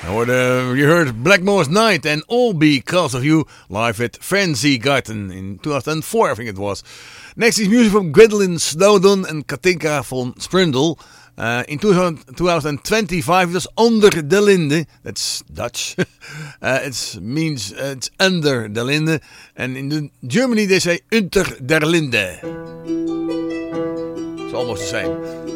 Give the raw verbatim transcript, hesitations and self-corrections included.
Or the, you heard Blackmore's Night and All Because of You live at Fancy Garden in two thousand four, I think it was. Next is music from Gwendolyn Snowdon and Katinka von Sprundel. Uh, in two thousand twenty-five, it was Onder de Linde. That's Dutch. uh, it means uh, it's under the Linde. And in the, Germany they say Unter der Linde. It's almost the same.